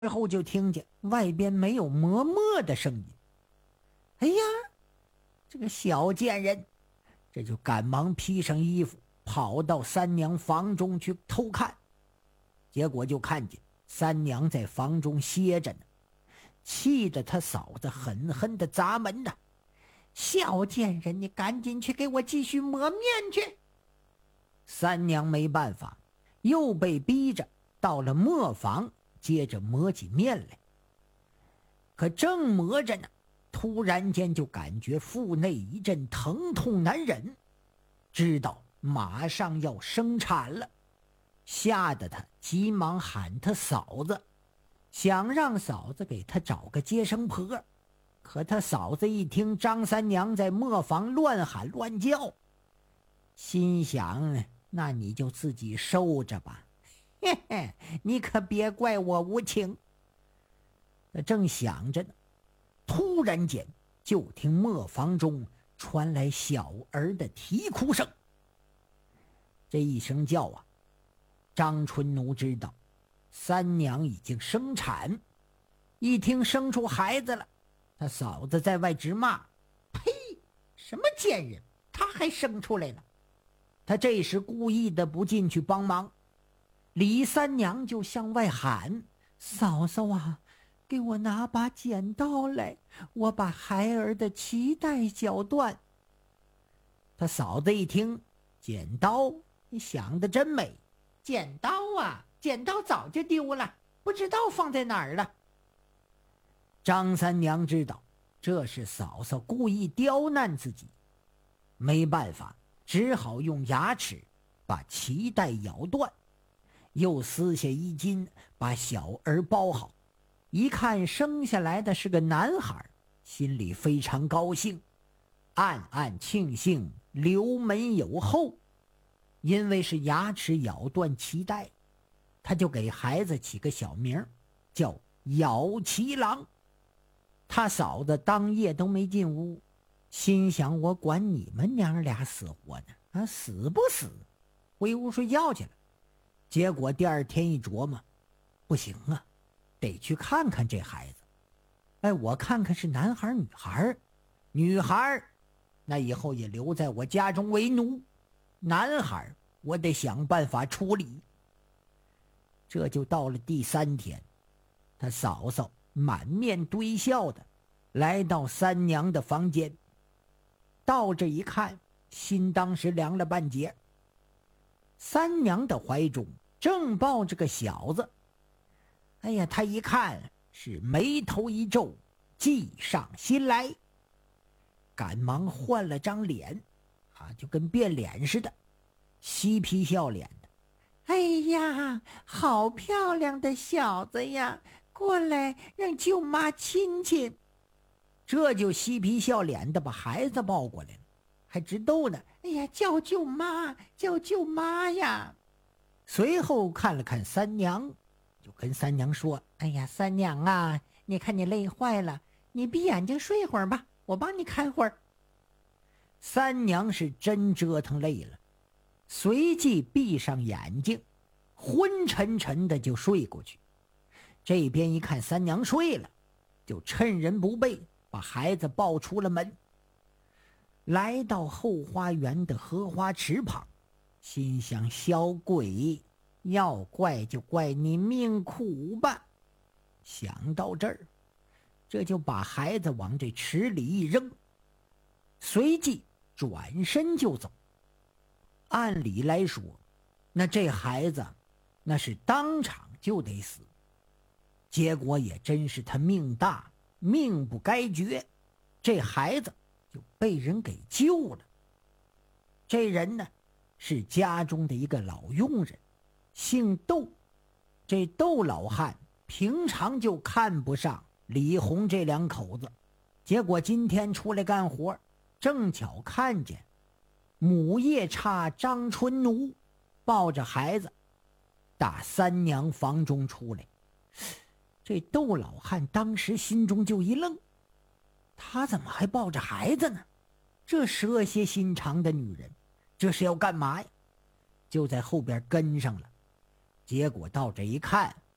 之后就听见外边没有嬷嬷的声音。哎呀，这个小贱人，这就赶忙披上衣服跑到三娘房中去偷看，结果就看见三娘在房中歇着呢，气得他嫂子狠狠地砸门呐！小贱人，你赶紧去给我继续磨面去！三娘没办法，又被逼着到了磨坊，接着磨起面来。可正磨着呢，突然间就感觉腹内一阵疼痛难忍，知道马上要生产了，吓得他急忙喊他嫂子，想让嫂子给他找个接生婆。可他嫂子一听张三娘在磨坊乱喊乱叫，心想那你就自己收着吧，嘿嘿，你可别怪我无情。正想着呢，突然间就听磨坊中传来小儿的啼哭声。这一声叫啊，张春奴知道三娘已经生产，一听生出孩子了，他嫂子在外直骂：呸，什么贱人，他还生出来了。他这时故意的不进去帮忙，李三娘就向外喊：嫂嫂啊，给我拿把剪刀来，我把孩儿的脐带绞断。他嫂子一听剪刀，你想得真美，剪刀啊，剪刀早就丢了，不知道放在哪儿了。张三娘知道这是嫂嫂故意刁难自己，没办法，只好用牙齿把脐带咬断，又撕下衣襟把小儿包好。一看生下来的是个男孩，心里非常高兴，暗暗庆幸刘门有后。因为是牙齿咬断脐带，他就给孩子起个小名叫咬脐郎。他嫂子当夜都没进屋，心想我管你们娘俩死活呢，死不死，回屋睡觉去了。结果第二天一琢磨，不行啊，得去看看这孩子。我看看是男孩女孩，女孩那以后也留在我家中为奴，男孩我得想办法处理。这就到了第3天，他嫂嫂满面堆笑的来到三娘的房间，到这一看，心当时凉了半截。三娘的怀中正抱着个小子，他一看是眉头一皱，计上心来，赶忙换了张脸，就跟变脸似的，嬉皮笑脸的。哎呀，好漂亮的小子呀，过来让舅妈亲亲。这就嬉皮笑脸的把孩子抱过来了，还直逗呢，叫舅妈，叫舅妈呀。随后看了看三娘，就跟三娘说：三娘啊，你看你累坏了，你闭眼睛睡会儿吧，我帮你看会儿。三娘是真折腾累了，随即闭上眼睛，昏沉沉的就睡过去。这边一看三娘睡了，就趁人不备把孩子抱出了门，来到后花园的荷花池旁，心想小鬼，要怪就怪你命苦吧。想到这儿，这就把孩子往这池里一扔，随即转身就走。按理来说，那这孩子那是当场就得死，结果也真是他命大，命不该绝，这孩子就被人给救了。这人呢，是家中的一个老佣人，姓窦。这窦老汉平常就看不上李红这两口子，结果今天出来干活，正巧看见母夜叉张春奴抱着孩子打三娘房中出来。这窦老汉当时心中就一愣，他怎么还抱着孩子呢？这蛇蝎心肠的女人，这是要干嘛呀？就在后边跟上了。结果到这一看，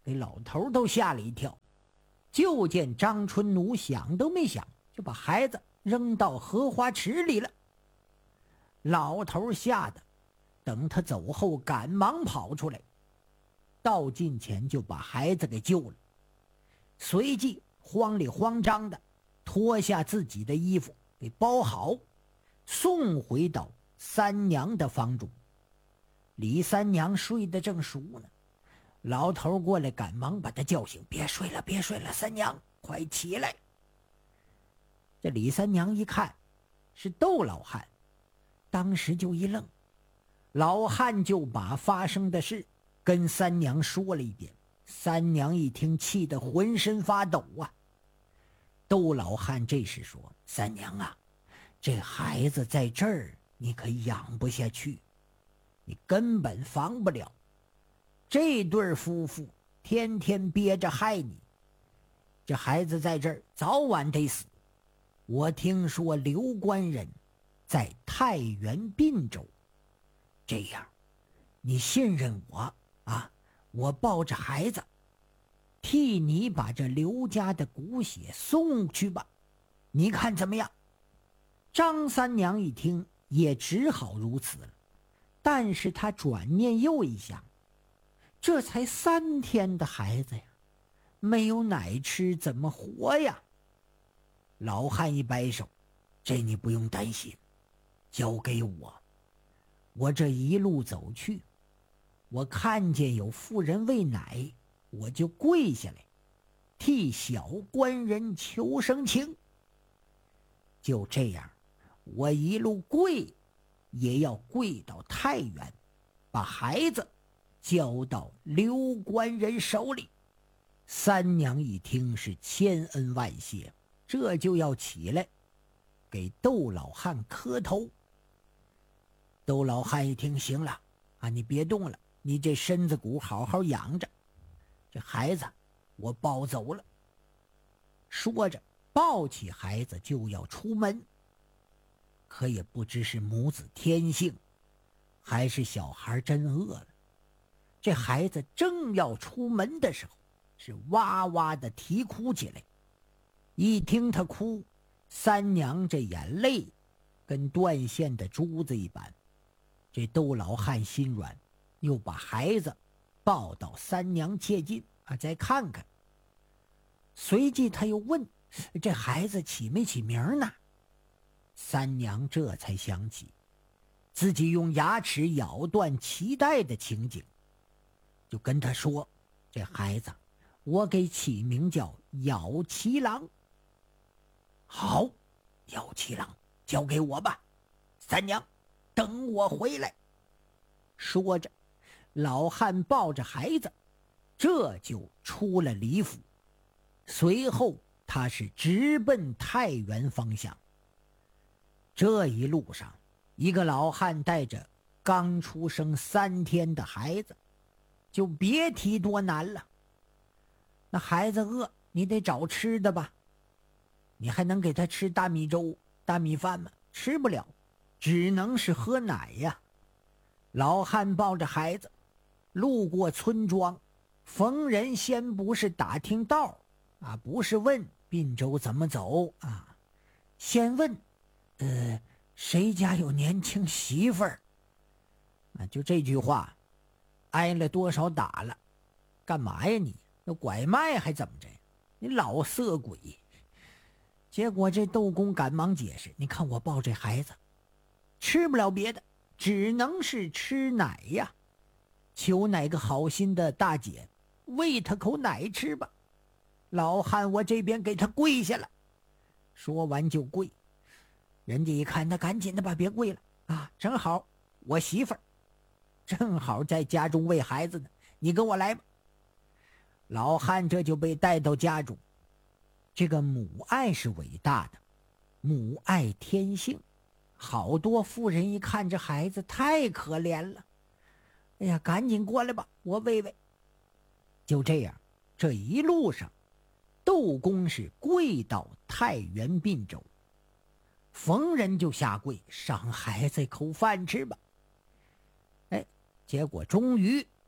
给老头都吓了一跳。就见张春奴想都没想，就把孩子扔到荷花池里了。老头吓得等他走后赶忙跑出来，到近前就把孩子给救了，随即慌里慌张的脱下自己的衣服给包好，送回到三娘的房中。李三娘睡得正熟呢，老头过来赶忙把她叫醒，别睡了别睡了，三娘快起来。这李三娘一看是窦老汉，当时就一愣，老汉就把发生的事跟三娘说了一遍。三娘一听气得浑身发抖啊。窦老汉这时说，三娘啊，这孩子在这儿你可养不下去，你根本防不了，这对夫妇天天憋着害你，这孩子在这儿早晚得死。我听说刘官人在太原并州，这样你信任我啊，我抱着孩子替你把这刘家的骨血送去吧，你看怎么样？张三娘一听也只好如此了，但是她转念又一想，这才3天的孩子呀，没有奶吃怎么活呀？老汉一摆手，这你不用担心，交给我。我这一路走去，我看见有妇人喂奶，我就跪下来替小官人求生情。就这样，我一路跪也要跪到太原，把孩子交到刘官人手里。三娘一听是千恩万谢，这就要起来给窦老汉磕头。窦老汉一听，行了啊，你别动了，你这身子骨好好养着，这孩子我抱走了。说着抱起孩子就要出门，可也不知是母子天性还是小孩真饿了，这孩子正要出门的时候是哇哇的啼哭起来。一听他哭，三娘这眼泪跟断线的珠子一般。这窦老汉心软，又把孩子抱到三娘切近啊，再看看。随即他又问，这孩子起没起名呢？三娘这才想起自己用牙齿咬断脐带的情景，就跟他说，这孩子我给起名叫咬七郎。好，咬七郎交给我吧，三娘等我回来。说着老汉抱着孩子这就出了李府，随后他是直奔太原方向。这一路上，一个老汉带着刚出生3天的孩子，就别提多难了。那孩子饿，你得找吃的吧，你还能给他吃大米粥、大米饭吗？吃不了，只能是喝奶呀。老汉抱着孩子路过村庄，逢人先不是打听道啊，不是问并州怎么走啊，先问谁家有年轻媳妇儿啊？就这句话挨了多少打了。干嘛呀你？那拐卖还怎么着？你老色鬼！结果这窦公赶忙解释，你看我抱这孩子吃不了别的，只能是吃奶呀，求哪个好心的大姐喂他口奶吃吧。老汉我这边给他跪下了。说完就跪。人家一看，那赶紧的吧，别跪了啊，正好我媳妇儿正好在家中喂孩子呢，你跟我来吧。老汉这就被带到家中。这个母爱是伟大的，母爱天性。好多妇人一看这孩子太可怜了，哎呀，赶紧过来吧，我喂喂。就这样，这一路上窦公是跪到太原并州，逢人就下跪，赏孩子一口饭吃吧。哎，结果终于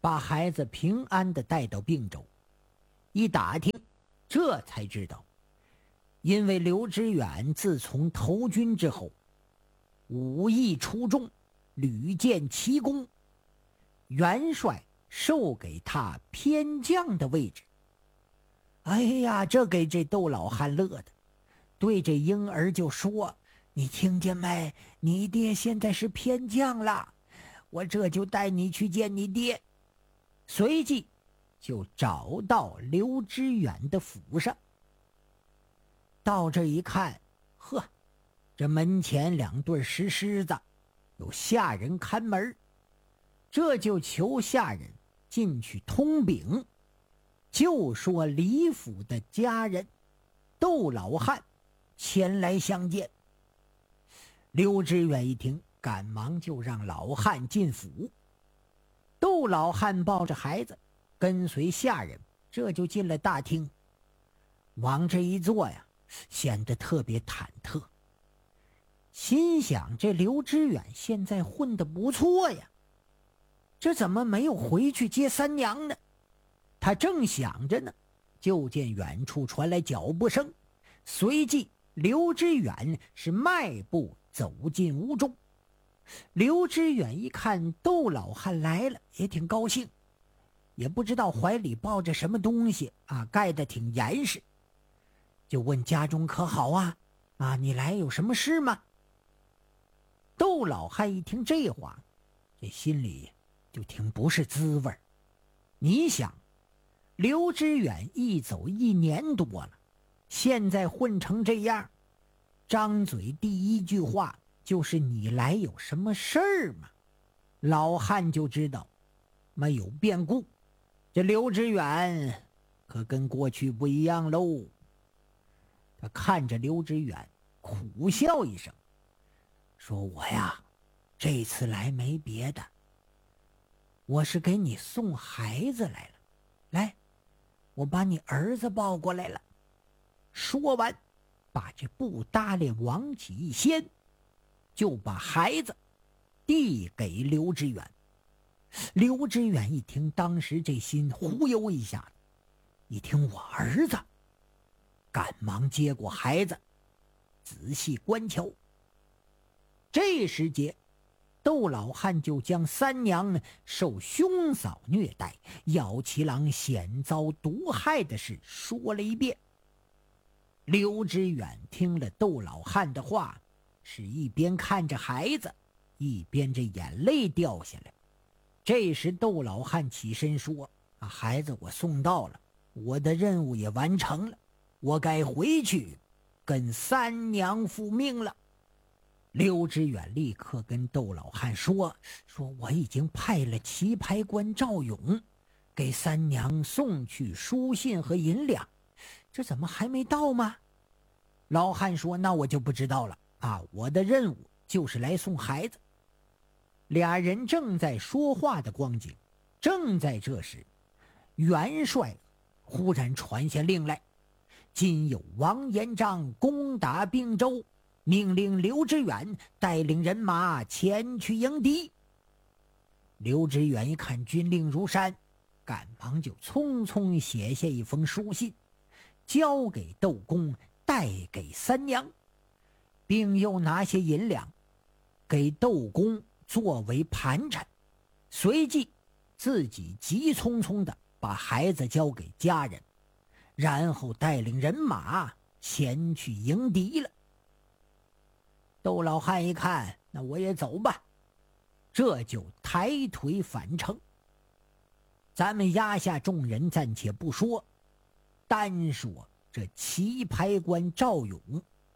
把孩子平安地带到并州。一打听，这才知道，因为刘知远自从投军之后，武艺出众，屡建奇功，元帅授给他偏将的位置。哎呀，这给这窦老汉乐的，对这婴儿就说：“你听见没？你爹现在是偏将了，我这就带你去见你爹。”随即就找到刘知远的府上。到这一看，呵，这门前2对石狮子，有下人看门，这就求下人进去通禀，就说李府的家人窦老汉前来相见。刘知远一听，赶忙就让老汉进府。窦老汉抱着孩子，跟随下人，这就进了大厅。往这一坐呀，显得特别忐忑，心想这刘知远现在混得不错呀，这怎么没有回去接三娘呢？他正想着呢，就见远处传来脚步声，随即刘知远是迈步走进屋中。刘知远一看窦老汉来了，也挺高兴，也不知道怀里抱着什么东西啊，盖得挺严实，就问家中可好啊？你来有什么事吗？窦老汉一听这话，这心里就挺不是滋味。你想，刘知远一走1年多了，现在混成这样，张嘴第一句话就是你来有什么事儿吗？老汉就知道没有变故，这刘知远可跟过去不一样喽。他看着刘知远苦笑一声，说：“我呀，这次来没别的，我是给你送孩子来了。来，我把你儿子抱过来了。”说完，把这布搭链往起一掀，就把孩子递给刘知远。刘知远一听，当时这心忽悠一下，一听我儿子，赶忙接过孩子，仔细观瞧。这时节，窦老汉就将三娘受兄嫂虐待、咬其郎险遭毒害的事说了一遍。刘知远听了窦老汉的话，是一边看着孩子，一边这眼泪掉下来。这时窦老汉起身说：“孩子我送到了，我的任务也完成了，我该回去跟三娘复命了。”刘知远立刻跟窦老汉说：“我已经派了棋牌官赵勇给三娘送去书信和银两，这怎么还没到吗？”老汉说：“那我就不知道了我的任务就是来送孩子。”俩人正在说话的光景，正在这时，元帅忽然传下令来：“今有王延章攻打并州，命令刘知远带领人马前去迎敌。”刘知远一看军令如山，赶忙就匆匆写下一封书信，交给窦公，带给三娘，并又拿些银两给窦公作为盘缠，随即自己急匆匆地把孩子交给家人，然后带领人马前去迎敌了。窦老汉一看，那我也走吧，这就抬腿返程。咱们压下众人暂且不说，单说这棋牌官赵勇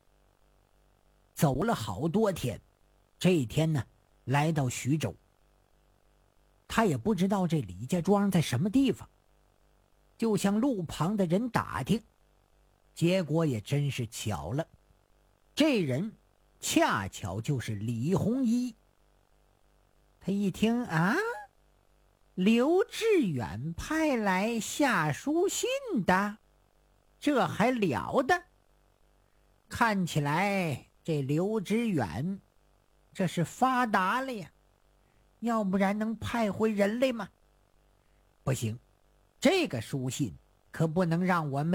走了好多天，这一天呢来到徐州。他也不知道这李家庄在什么地方，就向路旁的人打听，结果也真是巧了，这人恰巧就是李弘一。他一听刘知远派来下书信的，这还了得！看起来这刘知远这是发达了呀，要不然能派回人来吗？ 不行，这个书信可不能让我们